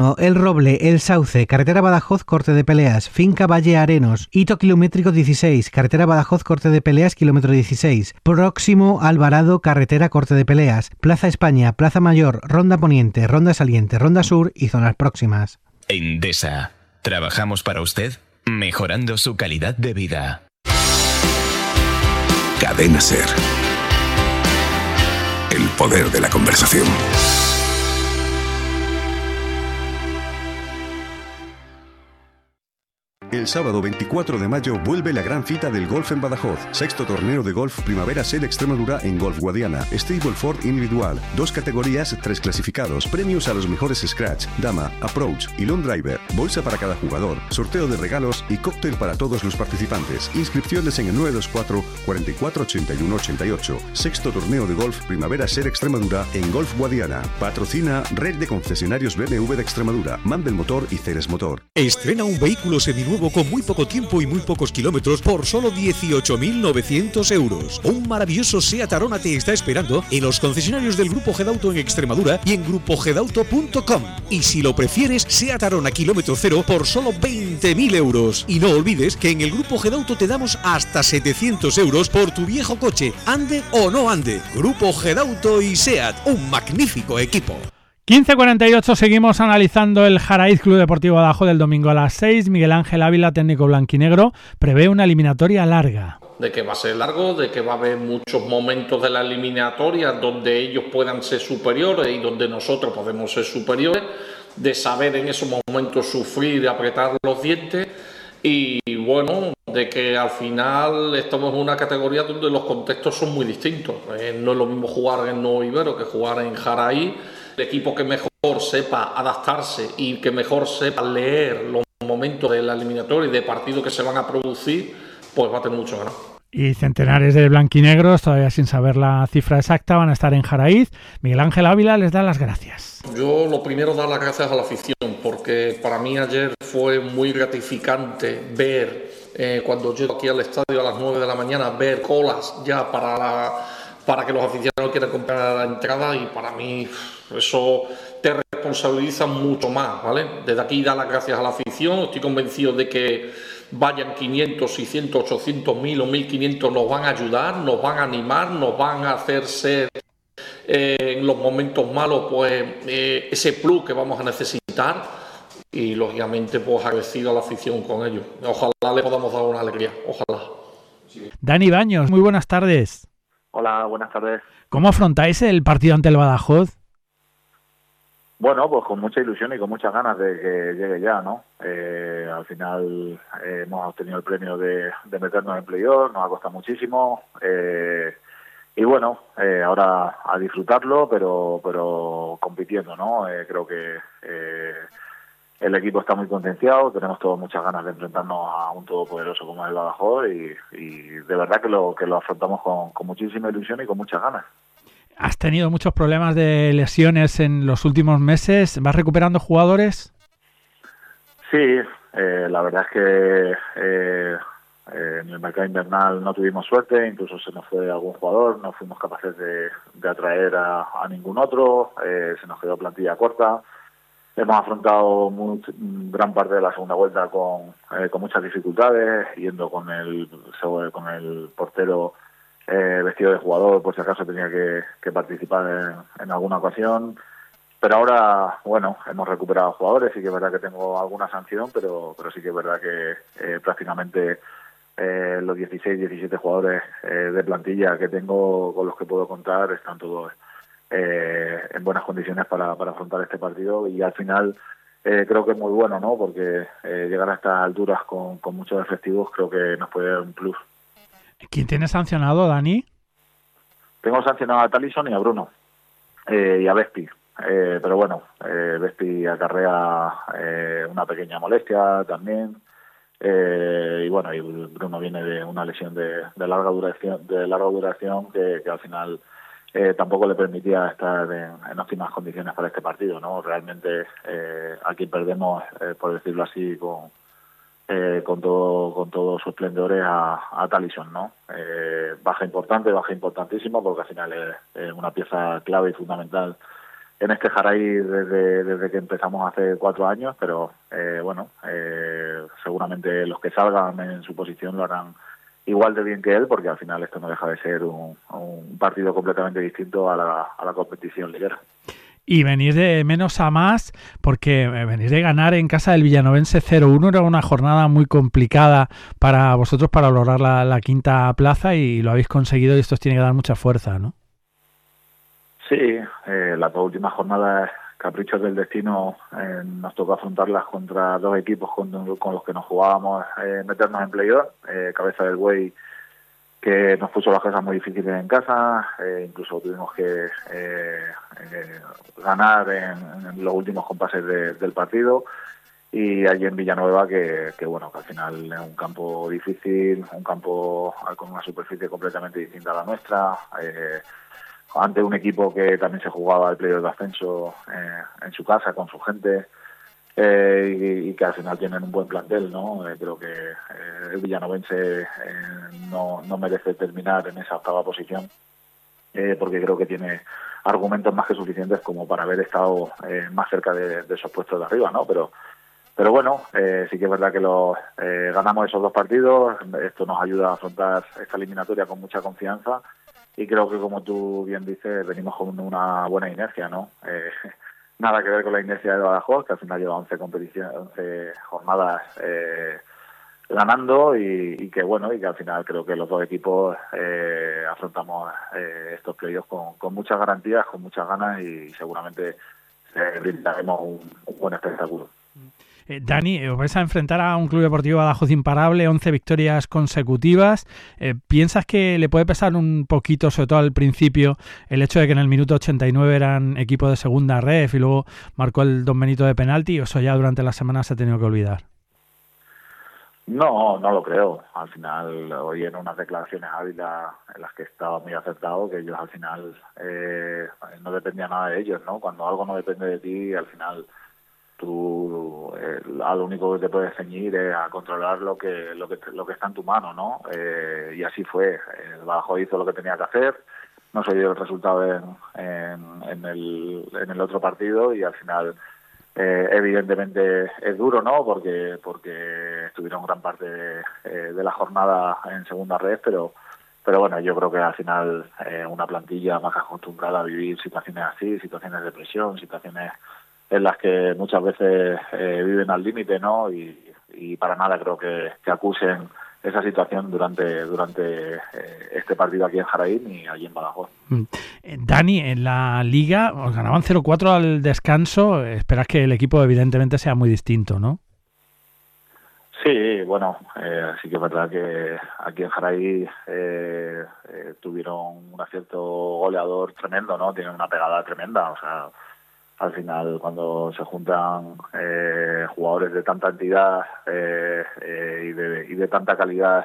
El Roble, El Sauce, carretera Badajoz, corte de Peleas, finca Valle Arenos, hito kilométrico 16, carretera Badajoz, corte de Peleas, kilómetro 16, próximo Alvarado, carretera corte de Peleas, Plaza España, Plaza Mayor, Ronda Poniente, Ronda Saliente, Ronda Sur y zonas próximas. Endesa, trabajamos para usted, mejorando su calidad de vida. Cadena SER. El poder de la conversación. El sábado 24 de mayo vuelve la gran cita del golf en Badajoz. Sexto torneo de golf Primavera SER Extremadura en Golf Guadiana. Stableford individual. 2 categorías, 3 clasificados. Premios a los mejores scratch, dama, approach y long driver. Bolsa para cada jugador. Sorteo de regalos y cóctel para todos los participantes. Inscripciones en el 924 44 81 88. Sexto torneo de golf Primavera SER Extremadura en Golf Guadiana. Patrocina Red de Concesionarios BMW de Extremadura, Mandel Motor y Ceres Motor. Estrena un vehículo seminuevo con muy poco tiempo y muy pocos kilómetros por solo 18.900 euros. Un maravilloso SEAT Arona te está esperando en los concesionarios del Grupo Gedauto en Extremadura y en grupogedauto.com. Y si lo prefieres, SEAT Arona kilómetro cero por solo 20.000 euros. Y no olvides que en el Grupo Gedauto te damos hasta 700 euros por tu viejo coche, ande o no ande. Grupo Gedauto y SEAT, un magnífico equipo. 15:48, seguimos analizando el Jaraiz Club Deportivo Badajoz del domingo a las 6. Miguel Ángel Ávila, técnico blanquinegro, prevé una eliminatoria larga. De que va a ser largo, de que va a haber muchos momentos de la eliminatoria donde ellos puedan ser superiores y donde nosotros podemos ser superiores, de saber en esos momentos sufrir, de apretar los dientes y bueno, de que al final estamos en una categoría donde los contextos son muy distintos. No es lo mismo jugar en Nuevo Ibero que jugar en Jaraiz. El equipo que mejor sepa adaptarse y que mejor sepa leer los momentos de la eliminatoria y de partidos que se van a producir, pues va a tener mucho ganas. Y centenares de blanquinegros, todavía sin saber la cifra exacta, van a estar en Jaraiz. Miguel Ángel Ávila les da las gracias. Yo lo primero dar las gracias a la afición, porque para mí ayer fue muy gratificante ver, cuando llego aquí al estadio a las 9 de la mañana, ver colas ya para que los aficionados quieran comprar la entrada, y para mí eso te responsabiliza mucho más, ¿vale? Desde aquí dar las gracias a la afición. Estoy convencido de que vayan 500, 600, 800, 1000 o 1500, nos van a ayudar, nos van a animar, nos van a hacer ser en los momentos malos pues ese plus que vamos a necesitar, y lógicamente pues agradecido a la afición con ello. Ojalá le podamos dar una alegría, ojalá. Dani Baños, muy buenas tardes. Hola, buenas tardes. ¿Cómo afrontáis el partido ante el Badajoz? Bueno, pues con mucha ilusión y con muchas ganas de que llegue ya, ¿no? Al final hemos obtenido el premio de meternos en playoff, nos ha costado muchísimo, y bueno, ahora a disfrutarlo, pero compitiendo, ¿no? Creo que el equipo está muy potenciado, tenemos todos muchas ganas de enfrentarnos a un todopoderoso como es el Badajoz, y de verdad que lo afrontamos con muchísima ilusión y con muchas ganas. Has tenido muchos problemas de lesiones en los últimos meses. ¿Vas recuperando jugadores? Sí, la verdad es que en el mercado invernal no tuvimos suerte, incluso se nos fue algún jugador, no fuimos capaces de atraer a ningún otro, se nos quedó plantilla corta. Hemos afrontado gran parte de la segunda vuelta con muchas dificultades, yendo con el portero vestido de jugador por si acaso tenía que participar en alguna ocasión. Pero ahora, bueno, hemos recuperado jugadores, sí que es verdad que tengo alguna sanción, pero sí que es verdad que prácticamente los 16, 17 jugadores de plantilla que tengo, con los que puedo contar, están todos en buenas condiciones para afrontar este partido, y al final creo que es muy bueno, ¿no? Porque llegar a estas alturas con muchos efectivos creo que nos puede dar un plus. ¿Quién tiene sancionado, Dani? Tengo sancionado a Talison y a Bruno, y a Vespi. Pero bueno, Vespi acarrea una pequeña molestia también, y bueno, y Bruno viene de una lesión de larga duración que al final tampoco le permitía estar en óptimas condiciones para este partido, ¿no? Realmente aquí perdemos, por decirlo así, con todo su esplendor a Talison, ¿no? Baja importantísima, porque al final es una pieza clave y fundamental este Jaraí desde que empezamos hace 4 años, pero seguramente los que salgan en su posición lo harán igual de bien que él, porque al final esto no deja de ser un partido completamente distinto a la competición liguera. Y venir de menos a más, porque venir de ganar en casa del Villanovense 0-1 era una jornada muy complicada para vosotros para lograr la quinta plaza, y lo habéis conseguido, y esto os tiene que dar mucha fuerza, ¿no? Sí, las 2 últimas jornadas, caprichos del destino, nos tocó afrontarlas contra 2 equipos con los que nos jugábamos meternos en playoff. Cabeza del Buey, que nos puso las cosas muy difíciles en casa, incluso tuvimos que ganar en los últimos compases del partido, y allí en Villanueva que al final es un campo difícil, un campo con una superficie completamente distinta a la nuestra, ante un equipo que también se jugaba el playoff de ascenso en su casa con su gente, y que al final tienen un buen plantel, ¿no? Creo que el Villanovense no merece terminar en esa 8ª posición, porque creo que tiene argumentos más que suficientes como para haber estado más cerca de esos puestos de arriba, ¿no? Pero bueno, sí que es verdad que ganamos esos 2 partidos. Esto nos ayuda a afrontar esta eliminatoria con mucha confianza, y creo que, como tú bien dices, venimos con una buena inercia, ¿no? Nada que ver con la inercia de Badajoz, que al final lleva 11 jornadas ganando, y que al final creo que los 2 equipos afrontamos estos playoffs con muchas garantías, con muchas ganas, y seguramente brindaremos un buen espectáculo. Dani, os vais a enfrentar a un Club Deportivo Badajoz imparable, 11 victorias consecutivas. ¿Piensas que le puede pesar un poquito, sobre todo al principio, el hecho de que en el minuto 89 eran equipo de segunda ref y luego marcó el Don Benito de penalti, o eso ya durante la semana se ha tenido que olvidar? No lo creo. Al final, hoy en unas declaraciones Ávila en las que estaba muy acertado, que ellos al final no dependía nada de ellos, ¿no? Cuando algo no depende de ti, al final tú a lo único que te puedes ceñir es a controlar lo que está en tu mano, ¿no? Y así fue. El Badajoz hizo lo que tenía que hacer, no se dio el resultado en el otro partido, y al final evidentemente es duro, ¿no? Porque estuvieron gran parte de la jornada en segunda red, pero bueno, yo creo que al final una plantilla más acostumbrada a vivir situaciones así, situaciones de presión, situaciones en las que muchas veces viven al límite, ¿no? Y para nada creo que acusen esa situación durante este partido aquí en Jaraín y allí en Badajoz. Dani, en la Liga os ganaban 0-4 al descanso. Esperas que el equipo evidentemente sea muy distinto, ¿no? Sí, bueno, sí que es verdad que aquí en Jaraí tuvieron un acierto goleador tremendo, ¿no? Tienen una pegada tremenda, o sea, al final cuando se juntan jugadores de tanta entidad y de tanta calidad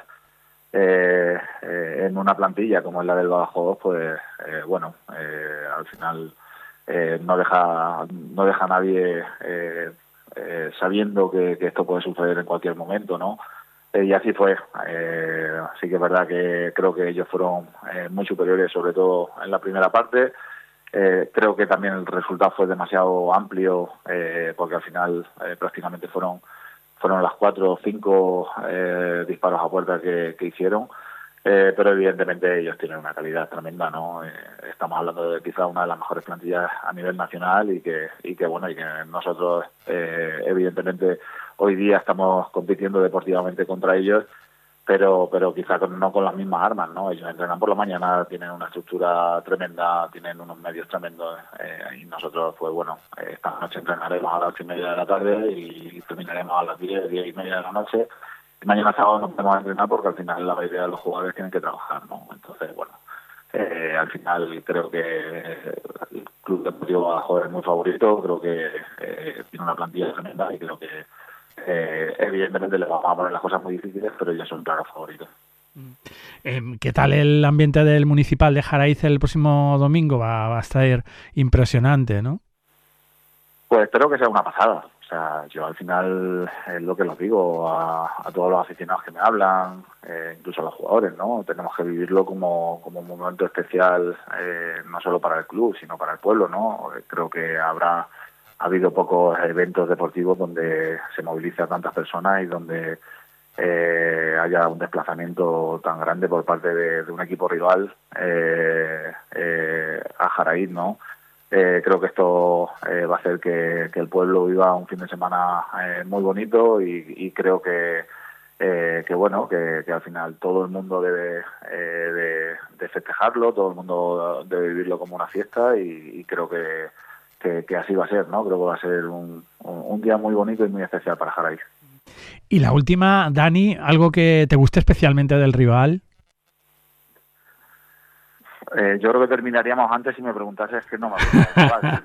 en una plantilla como es la del Badajoz, pues al final no deja a nadie sabiendo que esto puede suceder en cualquier momento, ¿no? Y así fue. Sí que es verdad que creo que ellos fueron muy superiores, sobre todo en la primera parte. Creo que también el resultado fue demasiado amplio, porque al final prácticamente fueron las 4 o 5 disparos a puerta que hicieron, pero evidentemente ellos tienen una calidad tremenda, ¿no? Estamos hablando de quizá una de las mejores plantillas a nivel nacional, y que nosotros evidentemente hoy día estamos compitiendo deportivamente contra ellos, pero quizá no con las mismas armas, ¿no? Ellos entrenan por la mañana, tienen una estructura tremenda, tienen unos medios tremendos, y nosotros, pues bueno, esta noche entrenaremos a las 8:30 de la tarde y terminaremos a las 10:30 de la noche. Y mañana sábado no podemos entrenar porque al final la mayoría de los jugadores tienen que trabajar, ¿no? Entonces, bueno, al final creo que el Club Deportivo Badajoz es muy favorito, creo que tiene una plantilla tremenda, y creo que evidentemente le vamos a poner las cosas muy difíciles, pero ellos son claros favoritos. ¿Qué tal el ambiente del Municipal de Jaraiz el próximo domingo? Va a estar impresionante, ¿no? Pues espero que sea una pasada. O O sea, yo al final es lo que les digo a todos los aficionados que me hablan, incluso a los jugadores, ¿no? Tenemos que vivirlo como un momento especial, no solo para el club, sino para el pueblo, ¿no? Creo que ha habido pocos eventos deportivos donde se moviliza tantas personas y donde haya un desplazamiento tan grande por parte de un equipo rival a Jaraíz, ¿no? Creo que esto va a hacer que el pueblo viva un fin de semana muy bonito y creo que bueno, que al final todo el mundo debe de festejarlo, todo el mundo debe vivirlo como una fiesta y creo que así va a ser, ¿no? Creo que va a ser un día muy bonito y muy especial para Jaraíz. Y la última, Dani, ¿algo que te guste especialmente del rival? Yo creo que terminaríamos antes si me preguntases que no me gusta.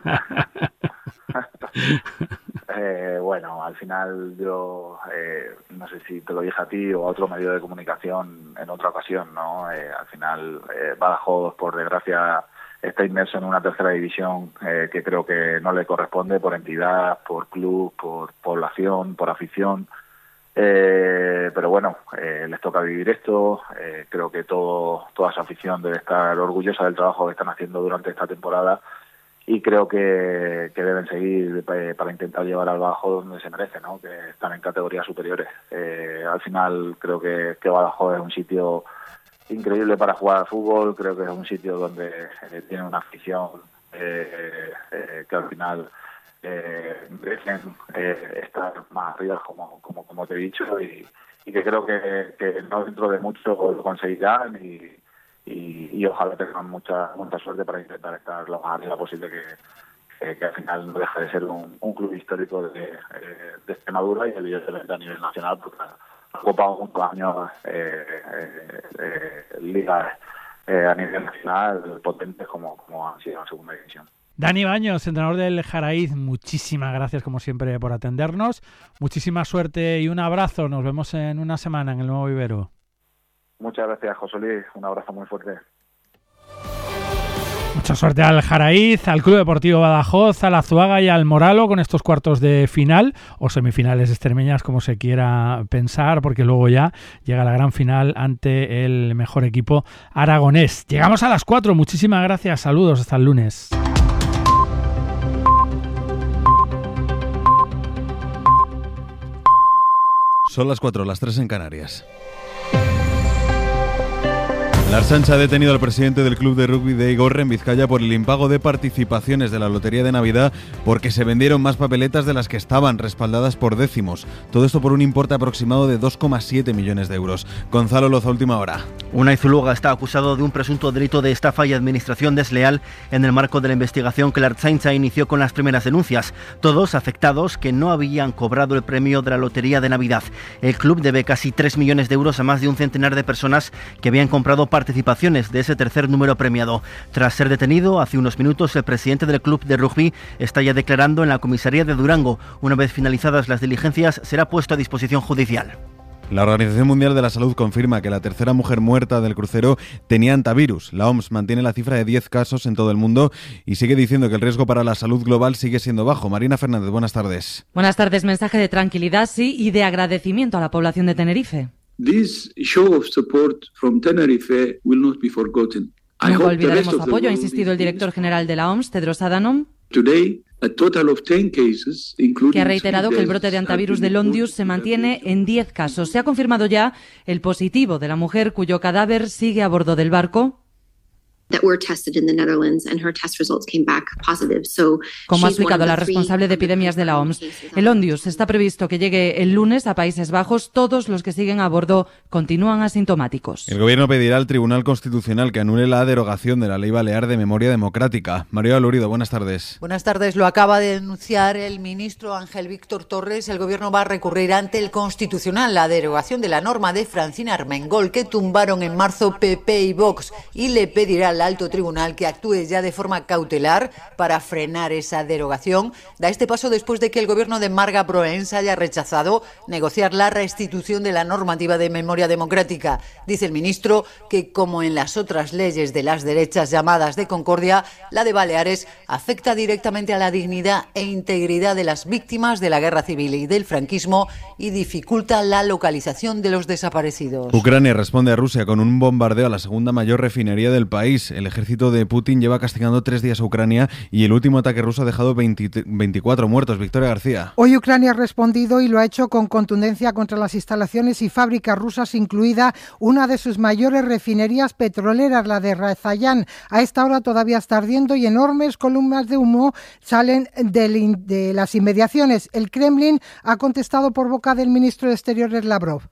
Bueno, al final yo no sé si te lo dije a ti o a otro medio de comunicación en otra ocasión, ¿no? Al final Badajoz, por desgracia, está inmerso en una tercera división que creo que no le corresponde por entidad, por club, por población, por afición. Pero bueno, les toca vivir esto. Creo que toda esa afición debe estar orgullosa del trabajo que están haciendo durante esta temporada y creo que deben seguir para intentar llevar al Badajoz donde se merece, ¿no? Que están en categorías superiores. Al final creo que Badajoz es un sitio increíble para jugar al fútbol. Creo que es un sitio donde tiene una afición que al final merecen estar más arriba, como te he dicho, y que creo que no dentro de mucho lo conseguirán y ojalá tengan mucha suerte para intentar estar lo más arriba posible, que al final no deja de ser un club histórico de Extremadura y evidentemente a nivel nacional, porque ha ocupado muchos años ligas a nivel nacional potentes como han sido en la segunda división. Dani Baños, entrenador del Jaraíz, muchísimas gracias como siempre por atendernos, muchísima suerte y un abrazo, nos vemos en una semana en el Nuevo Vivero. Muchas gracias, José Luis, un abrazo muy fuerte. Mucha suerte al Jaraíz, al Club Deportivo Badajoz, al Azuaga y al Moralo con estos cuartos de final o semifinales extremeñas, como se quiera pensar, porque luego ya llega la gran final ante el mejor equipo aragonés. Llegamos a las 4, muchísimas gracias, saludos, hasta el lunes. Son las 4, las 3 en Canarias. La Ertzaintza ha detenido al presidente del club de rugby de Igorre en Vizcaya por el impago de participaciones de la lotería de Navidad porque se vendieron más papeletas de las que estaban respaldadas por décimos. Todo esto por un importe aproximado de 2,7 millones de euros. Gonzalo Loza, última hora. Unai Zuluaga está acusado de un presunto delito de estafa y administración desleal en el marco de la investigación que la Ertzaintza inició con las primeras denuncias. Todos afectados que no habían cobrado el premio de la lotería de Navidad. El club debe casi 3 millones de euros a más de un centenar de personas que habían comprado participaciones de ese tercer número premiado. Tras ser detenido hace unos minutos, el presidente del club de rugby está ya declarando en la comisaría de Durango. Una vez finalizadas las diligencias, será puesto a disposición judicial. La Organización Mundial de la Salud confirma que la tercera mujer muerta del crucero tenía hantavirus. La OMS mantiene la cifra de 10 casos en todo el mundo y sigue diciendo que el riesgo para la salud global sigue siendo bajo. Marina Fernández, buenas tardes. Buenas tardes. Mensaje de tranquilidad, sí, y de agradecimiento a la población de Tenerife. This show of support from Tenerife will not be forgotten. Nunca olvidaremos su apoyo, ha insistido el director general de la OMS, Tedros Adhanom, que ha reiterado que el brote de hantavirus de Londius se mantiene en 10 casos. Se ha confirmado ya el positivo de la mujer cuyo cadáver sigue a bordo del barco. Como ha explicado la responsable de epidemias de la OMS, el Londius está previsto que llegue el lunes a Países Bajos. Todos los que siguen a bordo continúan asintomáticos. El Gobierno pedirá al Tribunal Constitucional que anule la derogación de la Ley Balear de Memoria Democrática. María Lurido, buenas tardes. Buenas tardes. Lo acaba de denunciar el ministro Ángel Víctor Torres. El Gobierno va a recurrir ante el Constitucional la derogación de la norma de Francina Armengol que tumbaron en marzo PP y Vox y le pedirá al alto tribunal que actúe ya de forma cautelar para frenar esa derogación. Da este paso después de que el gobierno de Marga Proens haya rechazado negociar la restitución de la normativa de memoria democrática. Dice el ministro que, como en las otras leyes de las derechas llamadas de concordia, la de Baleares afecta directamente a la dignidad e integridad de las víctimas de la guerra civil y del franquismo y dificulta la localización de los desaparecidos. Ucrania responde a Rusia con un bombardeo a la segunda mayor refinería del país. El ejército de Putin lleva castigando 3 días a Ucrania y el último ataque ruso ha dejado 24 muertos. Victoria García. Hoy Ucrania ha respondido y lo ha hecho con contundencia contra las instalaciones y fábricas rusas, incluida una de sus mayores refinerías petroleras, la de Razayán. A esta hora todavía está ardiendo y enormes columnas de humo salen de las inmediaciones. El Kremlin ha contestado por boca del ministro de Exteriores Lavrov.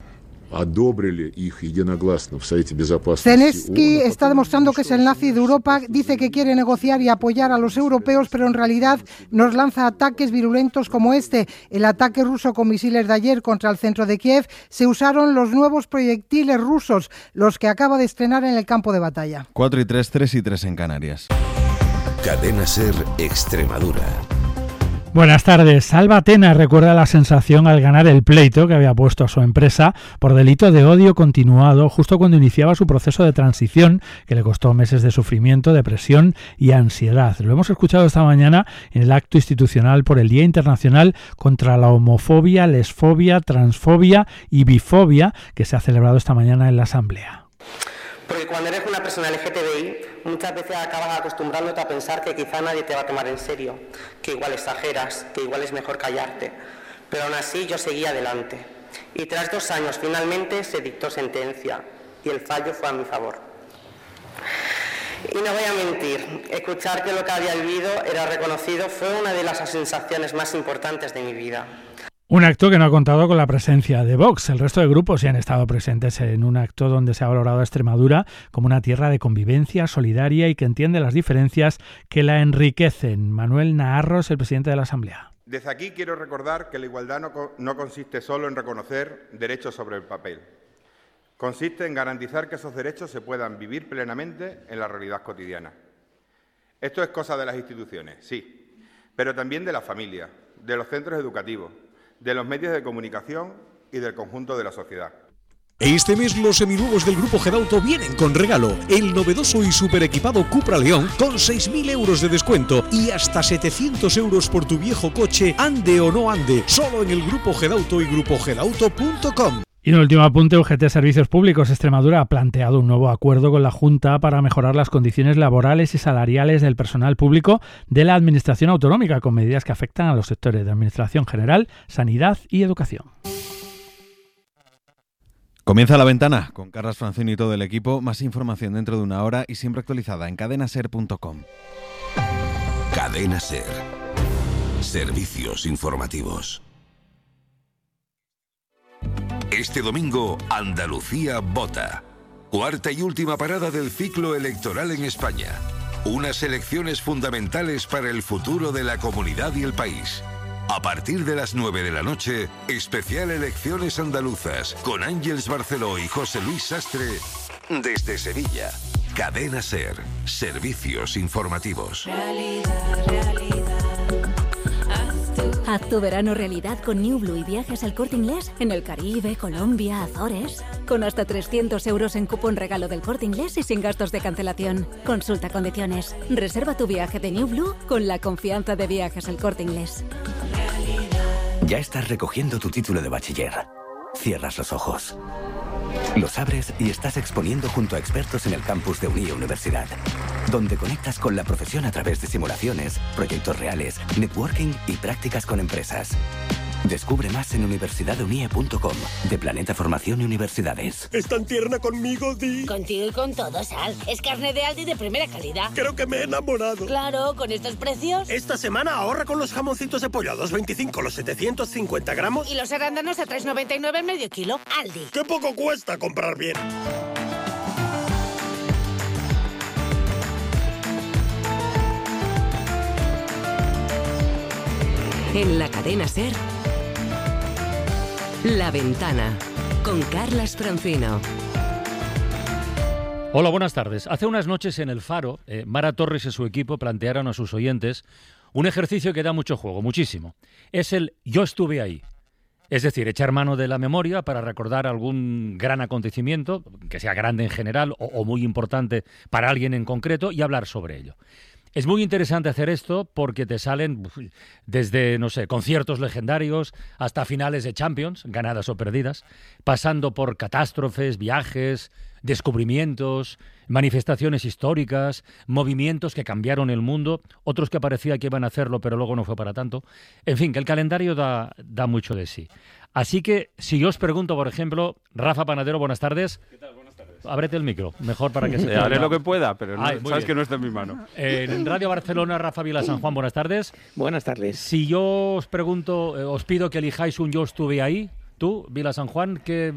Zelensky está demostrando que es el nazi de Europa, dice que quiere negociar y apoyar a los europeos, pero en realidad nos lanza ataques virulentos como este. El ataque ruso con misiles de ayer contra el centro de Kiev, se usaron los nuevos proyectiles rusos, los que acaba de estrenar en el campo de batalla. 4 y 3, 3 y 3 en Canarias. Cadena SER Extremadura. Buenas tardes. Salva Tena recuerda la sensación al ganar el pleito que había puesto a su empresa por delito de odio continuado justo cuando iniciaba su proceso de transición, que le costó meses de sufrimiento, depresión y ansiedad. Lo hemos escuchado esta mañana en el acto institucional por el Día Internacional contra la Homofobia, Lesfobia, Transfobia y Bifobia, que se ha celebrado esta mañana en la Asamblea. Porque cuando eres una persona LGTBI, muchas veces acabas acostumbrándote a pensar que quizá nadie te va a tomar en serio, que igual exageras, que igual es mejor callarte. Pero aún así yo seguía adelante. Y tras 2 años finalmente se dictó sentencia y el fallo fue a mi favor. Y no voy a mentir, escuchar que lo que había vivido era reconocido fue una de las sensaciones más importantes de mi vida. Un acto que no ha contado con la presencia de Vox. El resto de grupos sí han estado presentes en un acto donde se ha valorado a Extremadura como una tierra de convivencia solidaria y que entiende las diferencias que la enriquecen. Manuel Naharro es el presidente de la Asamblea. Desde aquí quiero recordar que la igualdad no consiste solo en reconocer derechos sobre el papel. Consiste en garantizar que esos derechos se puedan vivir plenamente en la realidad cotidiana. Esto es cosa de las instituciones, sí, pero también de la familia, de los centros educativos, de los medios de comunicación y del conjunto de la sociedad. Este mes los seminuevos del Grupo Gedauto vienen con regalo. El novedoso y super equipado Cupra León con 6.000 euros de descuento y hasta 700 euros por tu viejo coche, ande o no ande, solo en el Grupo Gedauto y grupogedauto.com. Y un último apunte, UGT Servicios Públicos Extremadura ha planteado un nuevo acuerdo con la Junta para mejorar las condiciones laborales y salariales del personal público de la Administración Autonómica, con medidas que afectan a los sectores de Administración General, Sanidad y Educación. Comienza La Ventana con Carlas Francino y todo el equipo. Más información dentro de una hora y siempre actualizada en cadenaser.com. Cadena SER. Servicios informativos. Este domingo, Andalucía vota. 4ª y última parada del ciclo electoral en España. Unas elecciones fundamentales para el futuro de la comunidad y el país. A partir de las 9 de la noche, especial Elecciones Andaluzas, con Ángeles Barceló y José Luis Sastre, desde Sevilla. Cadena SER. Servicios informativos. Haz tu verano realidad con New Blue y viajes al Corte Inglés en el Caribe, Colombia, Azores. Con hasta 300 euros en cupón regalo del Corte Inglés y sin gastos de cancelación. Consulta condiciones. Reserva tu viaje de New Blue con la confianza de Viajes al Corte Inglés. Ya estás recogiendo tu título de bachiller. Cierras los ojos. Los abres y estás exponiendo junto a expertos en el campus de Unie Universidad, donde conectas con la profesión a través de simulaciones, proyectos reales, networking y prácticas con empresas. Descubre más en universidadunie.com, de Planeta Formación y Universidades. ¿Es tan tierna conmigo, Di? Contigo y con todo, Sal. Es carne de Aldi de primera calidad. Creo que me he enamorado. Claro, con estos precios. Esta semana ahorra con los jamoncitos de pollo a 2,25 los 750 gramos. Y los arándanos a 3,99 el medio kilo. Aldi. ¡Qué poco cuesta comprar bien! En la cadena SER, La Ventana, con Carlas Francino. Hola, buenas tardes. Hace unas noches en El Faro, Mara Torres y su equipo plantearon a sus oyentes un ejercicio que da mucho juego, muchísimo. Es el yo estuve ahí. Es decir, echar mano de la memoria para recordar algún gran acontecimiento, que sea grande en general o muy importante para alguien en concreto, y hablar sobre ello. Es muy interesante hacer esto porque te salen desde, no sé, conciertos legendarios hasta finales de Champions, ganadas o perdidas, pasando por catástrofes, viajes, descubrimientos, manifestaciones históricas, movimientos que cambiaron el mundo, otros que parecía que iban a hacerlo pero luego no fue para tanto. En fin, que el calendario da mucho de sí. Así que, si yo os pregunto, por ejemplo, Rafa Panadero, buenas tardes. ¿Qué tal? Buenas tardes. Ábrete el micro, mejor para que se... Haré lo que pueda, pero no, sabes bien que no está en mi mano. En Radio Barcelona, Rafa Vila San Juan, buenas tardes. Buenas tardes. Si yo os pregunto, os pido que elijáis un yo estuve ahí, tú, Vila San Juan,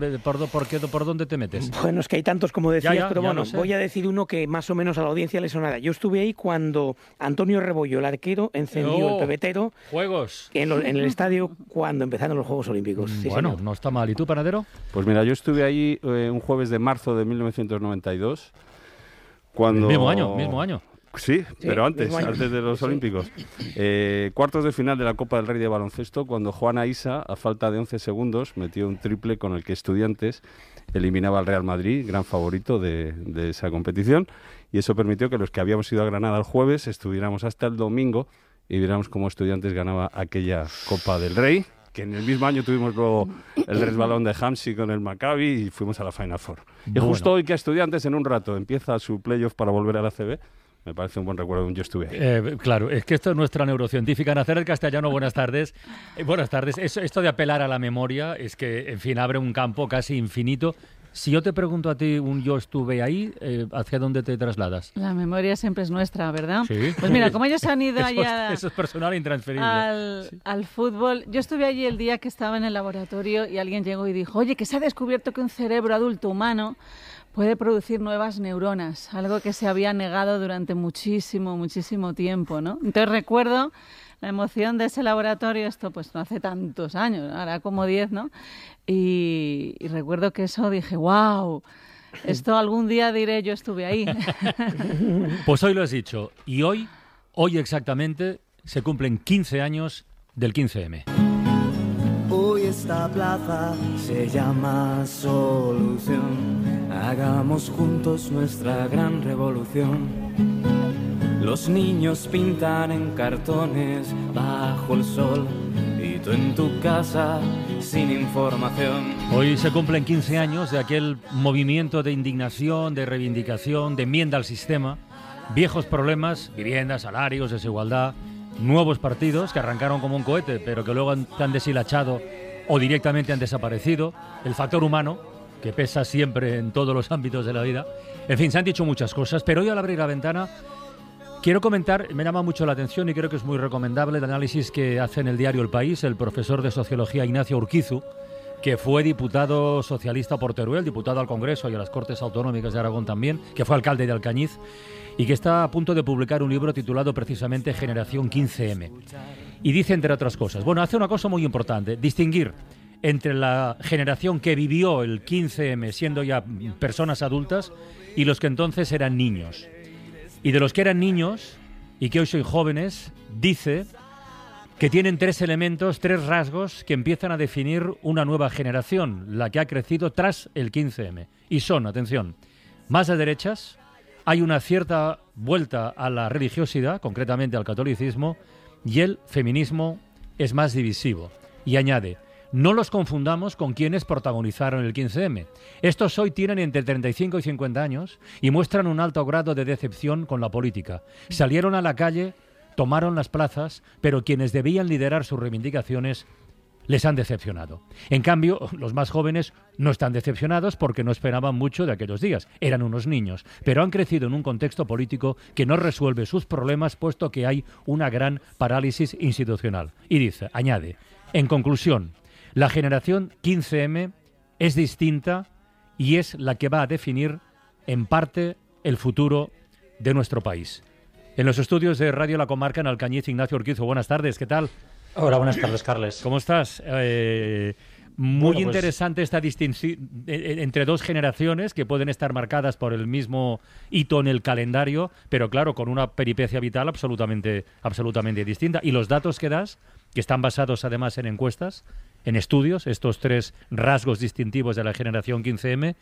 ¿por dónde te metes? Bueno, es que hay tantos como decías, pero bueno, sé. voy a decir uno que más o menos a la audiencia le sonará. Yo estuve ahí cuando Antonio Rebollo, el arquero, encendió el pebetero. Juegos. En el estadio cuando empezaron los Juegos Olímpicos. Sí, bueno, señor. no está mal. ¿Y tú, Panadero? Pues mira, yo estuve ahí un jueves de marzo de 1992. Cuando... Mismo año. Sí, pero antes de los Olímpicos. Cuartos de final de la Copa del Rey de baloncesto, cuando Juana Isa, a falta de 11 segundos, metió un triple con el que Estudiantes eliminaba al Real Madrid, gran favorito de esa competición, y eso permitió que los que habíamos ido a Granada el jueves estuviéramos hasta el domingo y viéramos cómo Estudiantes ganaba aquella Copa del Rey, que en el mismo año tuvimos luego el resbalón de Hamsik con el Maccabi y fuimos a la Final Four. Y justo hoy que Estudiantes en un rato empieza su playoff para volver a la ACB, me parece un buen recuerdo de un yo estuve ahí. Claro, es que esto es nuestra neurocientífica. Nacer el Castellano, buenas tardes. Buenas tardes. Esto de apelar a la memoria es que, en fin, abre un campo casi infinito. Si yo te pregunto a ti un yo estuve ahí, ¿hacia dónde te trasladas? La memoria siempre es nuestra, ¿verdad? Sí. Pues mira, como ellos han ido allá eso es personal e intransferible. Al fútbol, yo estuve allí el día que estaba en el laboratorio y alguien llegó y dijo, oye, que se ha descubierto que un cerebro adulto humano puede producir nuevas neuronas, algo que se había negado durante muchísimo tiempo, ¿no? Entonces recuerdo la emoción de ese laboratorio, esto pues no hace tantos años, ahora como 10, ¿no? Y recuerdo que eso dije, wow, esto algún día diré yo estuve ahí. Pues hoy lo has dicho, y hoy exactamente, se cumplen 15 años del 15M. Hoy esta plaza se llama Solución. Hagamos juntos nuestra gran revolución. Los niños pintan en cartones bajo el sol y tú en tu casa sin información. Hoy se cumplen 15 años de aquel movimiento de indignación, de reivindicación, de enmienda al sistema. Viejos problemas, vivienda, salarios, desigualdad. Nuevos partidos que arrancaron como un cohete, pero que luego han deshilachado o directamente han desaparecido. El factor humano, que pesa siempre en todos los ámbitos de la vida. En fin, se han dicho muchas cosas, pero hoy al abrir la ventana quiero comentar, me llama mucho la atención y creo que es muy recomendable el análisis que hace en el diario El País el profesor de Sociología Ignacio Urquizu, que fue diputado socialista por Teruel, diputado al Congreso y a las Cortes Autonómicas de Aragón también, que fue alcalde de Alcañiz, y que está a punto de publicar un libro titulado precisamente Generación 15M. Y dice, entre otras cosas, bueno, hace una cosa muy importante, distinguir entre la generación que vivió el 15M siendo ya personas adultas y los que entonces eran niños. Y de los que eran niños y que hoy son jóvenes, dice que tienen tres elementos, tres rasgos que empiezan a definir una nueva generación, la que ha crecido tras el 15M. Y son, atención, más de derechas, hay una cierta vuelta a la religiosidad, concretamente al catolicismo, y el feminismo es más divisivo. Y añade, no los confundamos con quienes protagonizaron el 15M. Estos hoy tienen entre 35 y 50 años y muestran un alto grado de decepción con la política. Salieron a la calle, tomaron las plazas, pero quienes debían liderar sus reivindicaciones les han decepcionado. En cambio, los más jóvenes no están decepcionados porque no esperaban mucho de aquellos días. Eran unos niños, pero han crecido en un contexto político que no resuelve sus problemas puesto que hay una gran parálisis institucional. Y dice, añade, en conclusión, la generación 15M es distinta y es la que va a definir, en parte, el futuro de nuestro país. En los estudios de Radio La Comarca en Alcañiz, Ignacio Urquizu, buenas tardes, ¿qué tal? Hola, buenas tardes, Carles. ¿Cómo estás? Muy interesante esta distinción entre dos generaciones que pueden estar marcadas por el mismo hito en el calendario, pero claro, con una peripecia vital absolutamente distinta. Y los datos que das, que están basados además en encuestas, en estudios, estos 3 rasgos distintivos de la generación 15M,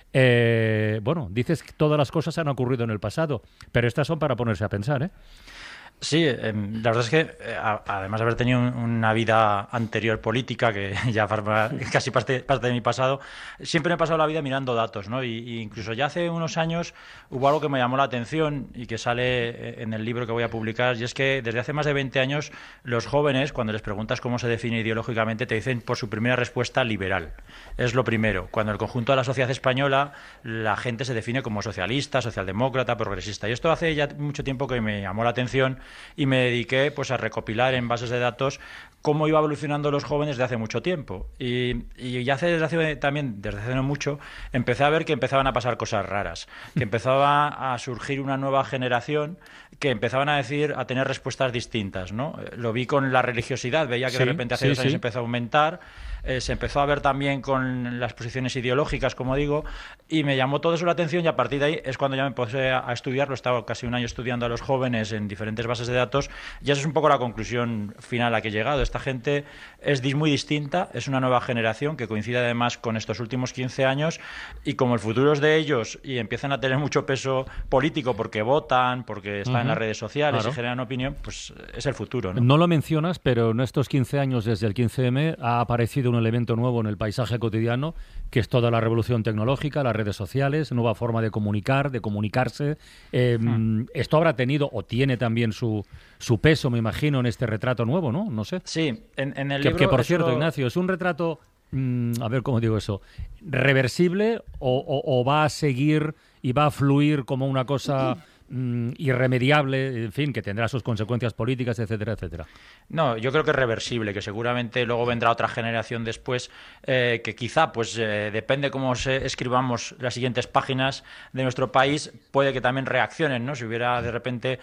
dices que todas las cosas han ocurrido en el pasado, pero estas son para ponerse a pensar, ¿eh? Sí, la verdad es que además de haber tenido una vida anterior política, que ya forma casi parte de mi pasado, siempre me he pasado la vida mirando datos, ¿no? Y incluso ya hace unos años hubo algo que me llamó la atención y que sale en el libro que voy a publicar, y es que desde hace más de 20 años los jóvenes, cuando les preguntas cómo se define ideológicamente, te dicen por su primera respuesta liberal. Es lo primero. Cuando en el conjunto de la sociedad española la gente se define como socialista, socialdemócrata, progresista. Y esto hace ya mucho tiempo que me llamó la atención y me dediqué pues a recopilar en bases de datos cómo iba evolucionando los jóvenes desde hace mucho tiempo. Y ya desde hace no mucho, empecé a ver que empezaban a pasar cosas raras, que empezaba a surgir una nueva generación que empezaban a tener respuestas distintas, ¿no? Lo vi con la religiosidad, veía que de repente hace 2 años empezó a aumentar. Se empezó a ver también con las posiciones ideológicas, como digo, y me llamó todo eso la atención, y a partir de ahí es cuando ya me puse a estudiarlo. Estaba casi un año estudiando a los jóvenes en diferentes bases de datos, y esa es un poco la conclusión final a la que he llegado. Esta gente es muy distinta, es una nueva generación que coincide además con estos últimos 15 años, y como el futuro es de ellos y empiezan a tener mucho peso político porque votan, porque están en las redes sociales y generan opinión, pues es el futuro, ¿no? No lo mencionas, pero en estos 15 años desde el 15M ha aparecido un elemento nuevo en el paisaje cotidiano, que es toda la revolución tecnológica, las redes sociales, nueva forma de comunicar, de comunicarse. Esto habrá tenido o tiene también su peso, me imagino, en este retrato nuevo, ¿no? No sé. Sí, en el libro... Que por cierto, Ignacio, ¿es un retrato, a ver cómo digo eso, reversible o va a seguir y va a fluir como una cosa irremediable, en fin, que tendrá sus consecuencias políticas, etcétera, etcétera? No, yo creo que es reversible, que seguramente luego vendrá otra generación después, que quizá, pues depende cómo escribamos las siguientes páginas de nuestro país, puede que también reaccionen, ¿no? Si hubiera de repente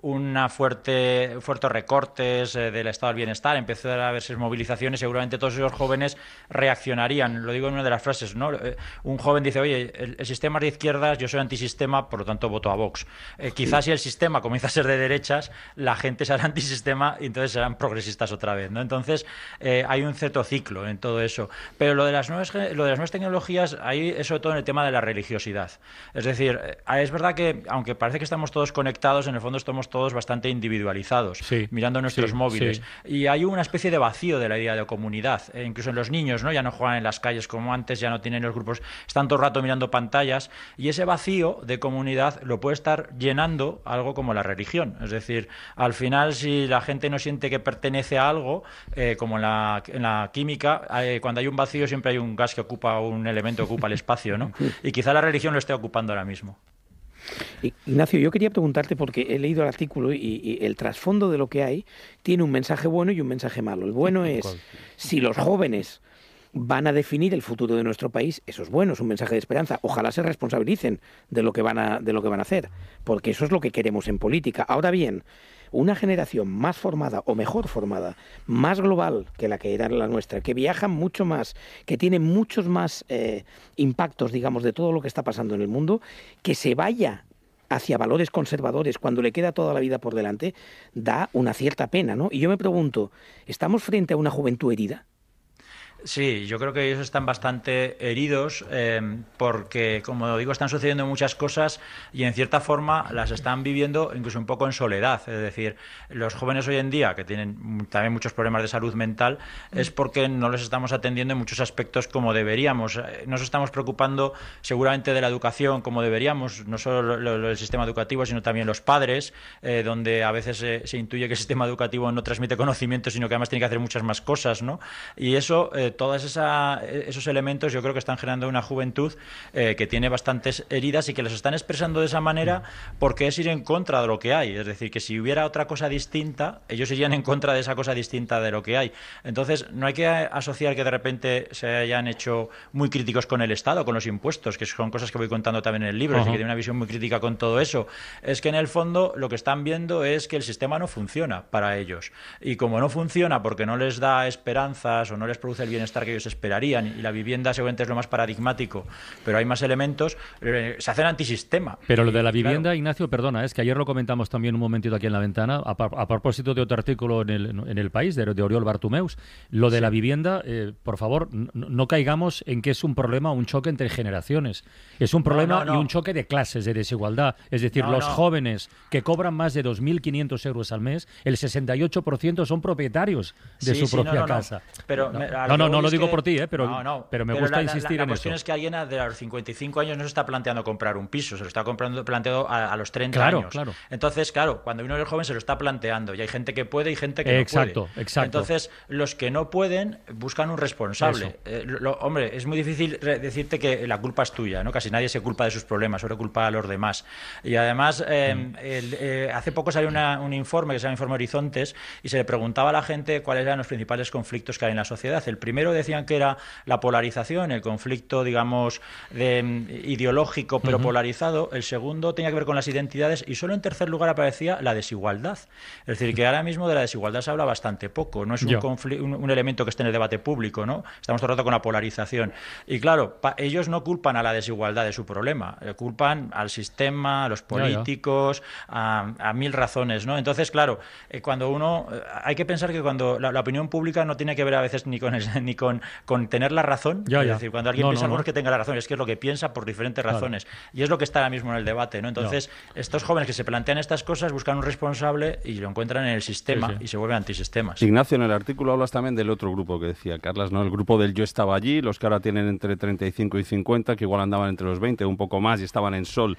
fuertes recortes del estado del bienestar, empezar a verse movilizaciones, seguramente todos esos jóvenes reaccionarían. Lo digo en una de las frases, ¿no? Un joven dice, oye, el sistema es de izquierdas, yo soy antisistema, por lo tanto voto a Vox. Quizás si el sistema comienza a ser de derechas, la gente será antisistema y entonces serán progresistas otra vez, ¿no? Entonces hay un cierto ciclo en todo eso. Pero lo de las nuevas tecnologías, ahí es sobre todo en el tema de la religiosidad. Es decir, es verdad que aunque parece que estamos todos conectados, en el fondo estamos todos bastante individualizados, mirando nuestros móviles. Y hay una especie de vacío de la idea de comunidad. Incluso en los niños, ¿no? Ya no juegan en las calles como antes, ya no tienen los grupos, están todo el rato mirando pantallas, y ese vacío de comunidad lo puede estar llenando algo como la religión. Es decir, al final, si la gente no siente que pertenece a algo, como en la química, cuando hay un vacío siempre hay un gas que ocupa, un elemento que ocupa el espacio, ¿no? Y quizá la religión lo esté ocupando ahora mismo. Ignacio, yo quería preguntarte, porque he leído el artículo y el trasfondo de lo que hay tiene un mensaje bueno y un mensaje malo. El bueno es, si los jóvenes van a definir el futuro de nuestro país, eso es bueno, es un mensaje de esperanza. Ojalá se responsabilicen de lo que van a hacer, porque eso es lo que queremos en política. Ahora bien, una generación más formada o mejor formada, más global que la que era la nuestra, que viaja mucho más, que tiene muchos más impactos, digamos, de todo lo que está pasando en el mundo, que se vaya hacia valores conservadores cuando le queda toda la vida por delante, da una cierta pena, ¿no? Y yo me pregunto, ¿estamos frente a una juventud herida? Sí, yo creo que ellos están bastante heridos porque, como digo, están sucediendo muchas cosas y en cierta forma las están viviendo incluso un poco en soledad. Es decir, los jóvenes hoy en día, que tienen también muchos problemas de salud mental, es porque no les estamos atendiendo en muchos aspectos como deberíamos. No nos estamos preocupando seguramente de la educación como deberíamos, no solo el sistema educativo, sino también los padres, donde a veces se intuye que el sistema educativo no transmite conocimiento, sino que además tiene que hacer muchas más cosas, ¿no? Y eso... todos esos elementos yo creo que están generando una juventud que tiene bastantes heridas y que las están expresando de esa manera porque es ir en contra de lo que hay. Es decir, que si hubiera otra cosa distinta, ellos irían en contra de esa cosa distinta de lo que hay. Entonces, no hay que asociar que de repente se hayan hecho muy críticos con el Estado, con los impuestos, que son cosas que voy contando también en el libro, así que tiene una visión muy crítica con todo eso. Es que en el fondo lo que están viendo es que el sistema no funciona para ellos. Y como no funciona porque no les da esperanzas o no les produce el bienestar que ellos esperarían, y la vivienda seguramente es lo más paradigmático, pero hay más elementos, se hacen antisistema. Pero lo de la vivienda, claro. Ignacio, perdona, es que ayer lo comentamos también un momentito aquí en la ventana, a propósito de otro artículo en el País, de Oriol Bartumeus, lo de la vivienda, por favor, no caigamos en que es un problema, un choque entre generaciones. Es un problema y un choque de clases, de desigualdad. Es decir, los jóvenes que cobran más de 2.500 euros al mes, el 68% son propietarios de su propia casa. Pero no lo digo por ti, pero me gusta insistir en eso. La cuestión es que alguien de los 55 años no se está planteando comprar un piso, se lo está planteando a los 30 años. Claro. Entonces, claro, cuando uno es joven se lo está planteando, y hay gente que puede y gente que no puede. Exacto. Entonces, los que no pueden buscan un responsable. Hombre, es muy difícil decirte que la culpa es tuya, ¿no? Casi nadie se culpa de sus problemas, solo culpa a los demás. Y además, hace poco salió un informe que se llama Informe Horizontes, y se le preguntaba a la gente cuáles eran los principales conflictos que hay en la sociedad. El primero decían que era la polarización, el conflicto, digamos, ideológico pero polarizado. El segundo tenía que ver con las identidades, y solo en tercer lugar aparecía la desigualdad. Es decir, que ahora mismo de la desigualdad se habla bastante poco, no es un elemento que esté en el debate público, ¿no? Estamos todo el rato con la polarización. Y claro, ellos no culpan a la desigualdad de su problema, culpan al sistema, a los políticos, a mil razones, ¿no? Entonces, claro, cuando uno... hay que pensar que cuando la opinión pública no tiene que ver a veces ni con tener la razón, es decir, cuando alguien piensa algo es que tenga la razón, es que es lo que piensa por diferentes razones, y es lo que está ahora mismo en el debate, ¿no? Entonces, estos jóvenes que se plantean estas cosas buscan un responsable y lo encuentran en el sistema y se vuelven antisistemas. Ignacio, en el artículo hablas también del otro grupo que decía Carlas, ¿no? El grupo del Yo estaba allí, los que ahora tienen entre 35 y 50, que igual andaban entre los 20, un poco más, y estaban en Sol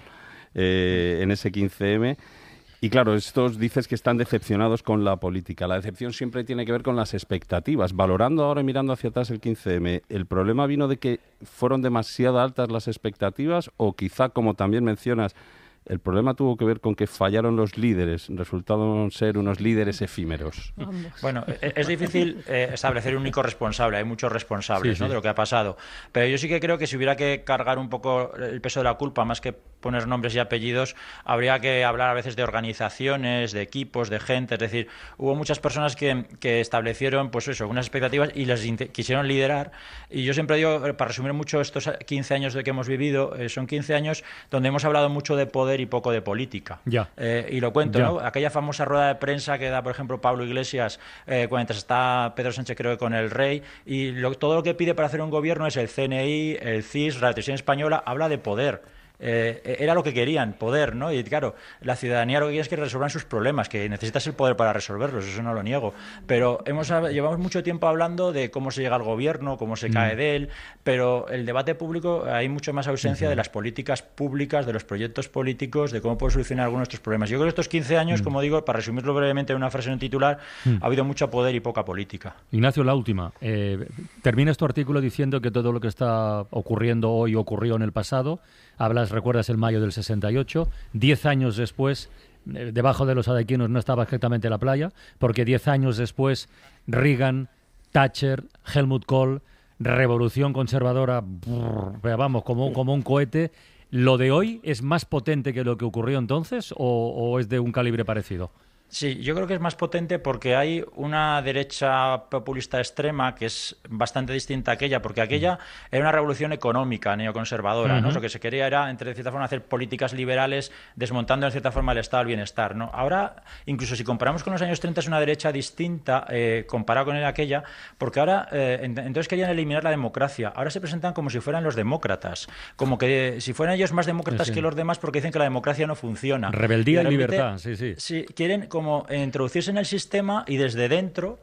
en ese 15M. Y claro, estos dices que están decepcionados con la política. La decepción siempre tiene que ver con las expectativas. Valorando ahora y mirando hacia atrás el 15M, ¿el problema vino de que fueron demasiado altas las expectativas, o quizá, como también mencionas, el problema tuvo que ver con que fallaron los líderes, resultaron ser unos líderes efímeros? Bueno, es difícil establecer un único responsable, hay muchos responsables, ¿no?, de lo que ha pasado, pero yo sí que creo que si hubiera que cargar un poco el peso de la culpa, más que poner nombres y apellidos, habría que hablar a veces de organizaciones, de equipos, de gente, es decir, hubo muchas personas que establecieron, pues eso, unas expectativas y las quisieron liderar, y yo siempre digo, para resumir mucho estos 15 años de que hemos vivido, son 15 años donde hemos hablado mucho de poder y poco de política. Y lo cuento, ¿no? Aquella famosa rueda de prensa que da, por ejemplo, Pablo Iglesias cuando está Pedro Sánchez, creo que con el rey, y todo lo que pide para hacer un gobierno es el CNI, el CIS, la Televisión Española, habla de poder. Era lo que querían, poder, ¿no? Y claro, la ciudadanía lo que quiere es que resuelvan sus problemas, que necesitas el poder para resolverlos, eso no lo niego, pero llevamos mucho tiempo hablando de cómo se llega al gobierno, cómo se cae de él, pero el debate público, hay mucho más ausencia de las políticas públicas, de los proyectos políticos, de cómo puede solucionar algunos de estos problemas. Yo creo que estos 15 años, como digo, para resumirlo brevemente en una frase en un titular, ha habido mucho poder y poca política. Ignacio, la última. Terminas tu artículo diciendo que todo lo que está ocurriendo hoy ocurrió en el pasado. Recuerdas el mayo del 68, 10 años después, debajo de los adequinos no estaba exactamente la playa, porque 10 años después, Reagan, Thatcher, Helmut Kohl, revolución conservadora, vamos, como un cohete. ¿Lo de hoy es más potente que lo que ocurrió entonces o es de un calibre parecido? Sí, yo creo que es más potente porque hay una derecha populista extrema que es bastante distinta a aquella, porque aquella era una revolución económica, neoconservadora, ¿no? Lo que se quería era, de cierta forma, hacer políticas liberales, desmontando, en cierta forma, el estado del bienestar, ¿no? Ahora, incluso si comparamos con los años 30, es una derecha distinta comparado con aquella, porque ahora, entonces querían eliminar la democracia. Ahora se presentan como si fueran los demócratas, como que si fueran ellos más demócratas que los demás, porque dicen que la democracia no funciona. Rebeldía y libertad, sí. Sí, quieren como introducirse en el sistema y desde dentro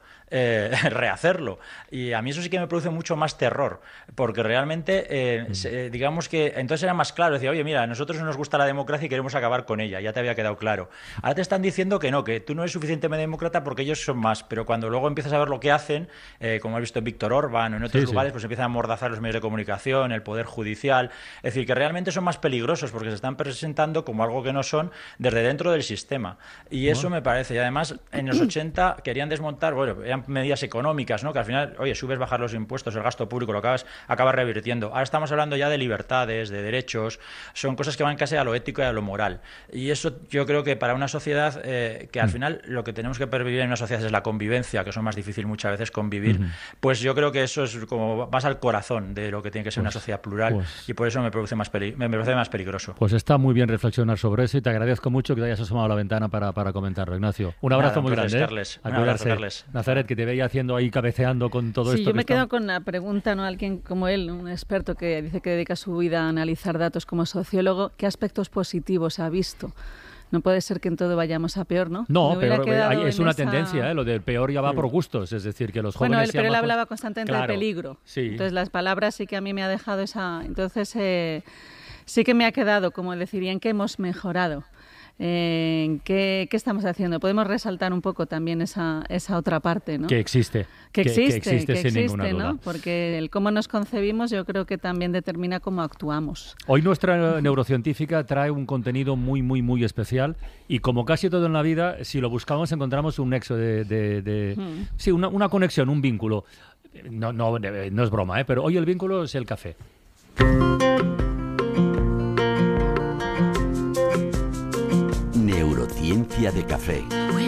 rehacerlo. Y a mí eso sí que me produce mucho más terror, porque realmente, digamos que entonces era más claro, decía, oye, mira, a nosotros no nos gusta la democracia y queremos acabar con ella, ya te había quedado claro. Ahora te están diciendo que no, que tú no eres suficientemente demócrata porque ellos son más, pero cuando luego empiezas a ver lo que hacen, como has visto en Víctor Orbán o en otros lugares, pues empiezan a amordazar los medios de comunicación, el poder judicial, es decir, que realmente son más peligrosos porque se están presentando como algo que no son desde dentro del sistema. Y eso me parece. Y además, en los 80 querían desmontar, bueno, eran medidas económicas, ¿no? Que al final, oye, subes, bajas los impuestos, el gasto público, lo acabas revirtiendo. Ahora estamos hablando ya de libertades, de derechos, son cosas que van casi a lo ético y a lo moral. Y eso yo creo que para una sociedad, que al final lo que tenemos que pervivir en una sociedad es la convivencia, que es más difícil muchas veces convivir, pues yo creo que eso es como más al corazón de lo que tiene que ser una sociedad plural, y por eso me parece más peligroso. Pues está muy bien reflexionar sobre eso y te agradezco mucho que te hayas asomado a la ventana para comentarlo, Ignacio. Un abrazo muy grande. Carles. A cuidarse. Carles. Nazaret, que te veía haciendo ahí, cabeceando con todo esto. Sí, yo me quedo con la pregunta, ¿no? Alguien como él, un experto que dice que dedica su vida a analizar datos como sociólogo, ¿qué aspectos positivos ha visto? No puede ser que en todo vayamos a peor, ¿no? No, pero es una tendencia, lo del peor ya va por gustos, es decir, que los jóvenes... Bueno, pero él hablaba constantemente de peligro. Sí. Entonces las palabras sí que a mí me ha dejado esa... Entonces sí que me ha quedado, como decir, ¿en qué hemos mejorado? ¿Qué estamos haciendo? Podemos resaltar un poco también esa otra parte, ¿no? Que existe. Que existe sin ninguna duda. ¿no? Porque el cómo nos concebimos yo creo que también determina cómo actuamos. Hoy nuestra neurocientífica trae un contenido muy, muy, muy especial y como casi todo en la vida, si lo buscamos encontramos un nexo sí, una conexión, un vínculo. No es broma, pero hoy el vínculo es el café. Neurociencia de café.